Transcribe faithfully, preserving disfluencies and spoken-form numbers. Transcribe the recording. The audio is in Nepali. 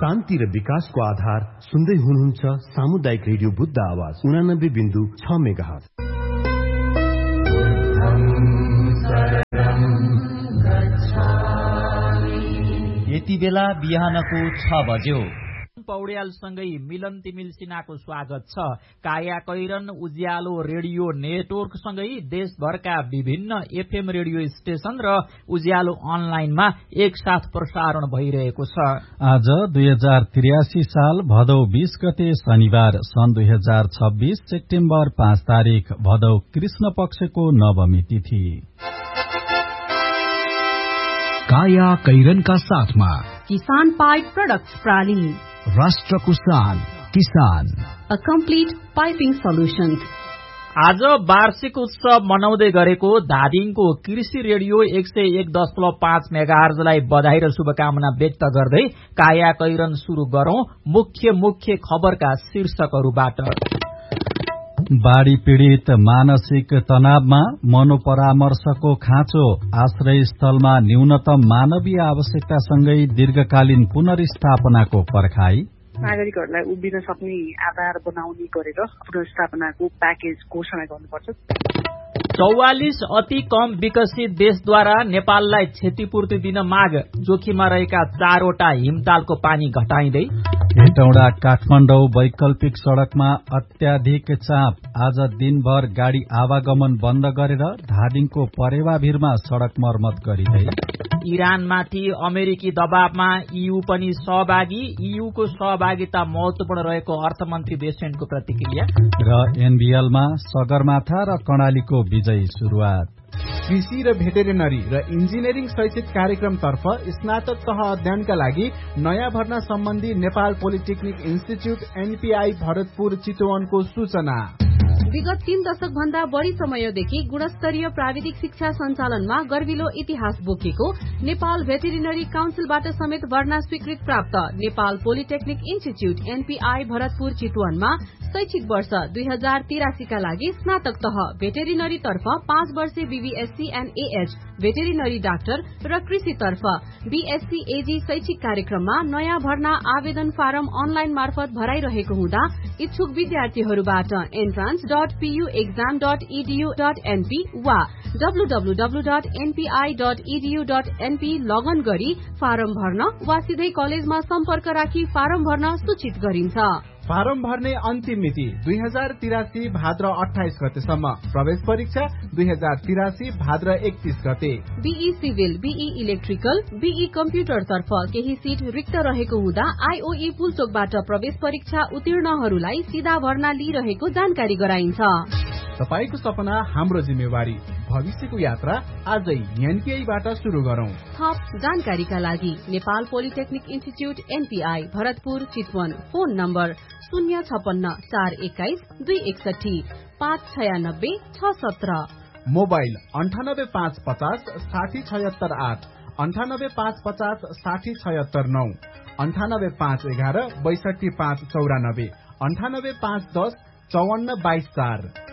शान्ति र विकासको आधार सुन्दै हुनुहुन्छ सामुदायिक रेडियो बुद्ध आवाज उनानब्बे बिन्दु छ मेगाहर्ज। यति बेला बिहानको छ बज्यो। पौड्यालसँगै मिलन तिमिल सिन्हाको स्वागत छ। काया कैरन उज्यालो रेडियो नेटवर्कसँगै देशभरका विभिन्न एफएम रेडियो स्टेशन र उज्यालो अनलाइनमा एकसाथ प्रसारण भइरहेको छ। आज दुई हजार त्रियासी साल भदौ बीस गते शनिबार सन् दुई हजार छब्बीस सेप्टेम्बर पाँच तारीक भदौ कृष्ण पक्षको नवमी तिथि। काया कैरनका साथमा किसान पाइप प्रोडक्ट्स प्राली, राष्ट्रको शान किसान, अ कम्प्लिट पाइपिङ सल्युसन। आज वार्षिक उत्सव मनाउँदै गरेको धादिङको कृषि रेडियो एक सय एक दशमलव पाँच मेगाहर्जलाई बधाई र शुभकामना व्यक्त गर्दै काया कैरन शुरू गरौं मुख्य मुख्य खबरका शीर्षकहरूबाट। बाढ़ी पीड़ित मानसिक तनावमा मनोपरामर्शको खाँचो, आश्रय स्थलमा न्यूनतम मानवीय आवश्यकतासँगै दीर्घकालीन पुनर्स्थापनाको पर्खाई, नागरिकहरूलाई उभिन सक्ने आधार बनाउने गरेर पुनर्स्थापनाको प्याकेज घोषणा गर्नुपर्छ। चौवालिस अति कम विकसित देशद्वारा नेपाललाई क्षतिपूर्ति दिन माग, जोखिममा रहेका चारवटा हिमतालको पानी घटाइँदै। हेटौडा काठमाडौँ वैकल्पिक सड़कमा अत्याधिक चाप, आज दिनभर गाड़ी आवागमन बन्द गरेर धादिङको परेवाभिरमा सड़क मर्मत गरिँदै। इरानमाथि अमेरिकी दबावमा ईयू पनि सहभागी, ईयूको सहभागिता महत्वपूर्ण रहेको अर्थमन्त्री बेसेन्टको प्रतिक्रिया। र एनबीएलमा सगरमाथा र कर्णालीको विजयी शुरूआत। कृषि र भेटेरिनरी र इन्जिनियरिङ शैक्षिक कार्यक्रमतर्फ स्नातक तह अध्ययनका लागि नयाँ भर्ना सम्बन्धी Nepal polytechnic institute NPI Bharatpur चितवनको सूचना। विगत तीन दशक भन्दा बढ़ी समयदेखि गुणस्तरीय प्राविधिक शिक्षा सञ्चालनमा गर्विलो इतिहास बोकेको नेपाल भेटेरिनरी काउन्सिलबाट समेत भर्ना स्वीकृत प्राप्त Nepal polytechnic institute NPI Bharatpur चितवनमा शैक्षिक वर्ष दुई हजार तिरासीका लागि स्नातक तह भेटेरिनरी तर्फ पाँच वर्षे BVSc and AH veterinary doctor र कृषि तर्फ बीएससी एजी शैक्षिक कार्यक्रममा नयाँ भर्ना आवेदन फारम अनलाइन मार्फत भराइरहेको हुँदा इच्छुक विद्यार्थीहरूबाट entrance dot PU exam dot इडीयू dot NP वा W W W dot NPI dot इडीयू dot NP लगन गरी फारम भर्न वा सिधै कलेजमा सम्पर्क राखी फारम भर्न सूचित गरिन्छ। फारम भर्ने अन्तिम मिति दुई हजार तिरासी भाद्र अठाइस गतेसम्म। प्रवेश परीक्षा दुई हजार तिरासी भाद्र एकतीस गते। Be civil, be electrical, be computer तर्फ केही सीट रिक्त रहेको हुँदा आईओई पुलचोकबाट प्रवेश परीक्षा उत्तीर्णहरूलाई सीधा भर्ना लिइरहेको जानकारी गराइन्छ। तपाईको सपना हाम्रो जिम्मेवारी, भविष्यको यात्रा आजै एनपीआईबाट शुरू गरौं। थप जानकारीका लागि Nepal polytechnic institute NPI Bharatpur Chitwan, phone number शून्य छपन्न चार एक्काइस दुई एकसठी पाँच छयानब्बे छ सत्र, मोबाइल अन्ठानब्बे पाँच पचास साठी छयत्तर आठ, अन्ठानब्बे पाँच पचास साठी छयत्तर नौ, अन्ठानब्बे पाँच एघार बैसठी पाँच चौरानब्बे, अन्ठानब्बे पाँच दस चौवन्न बाइस चार।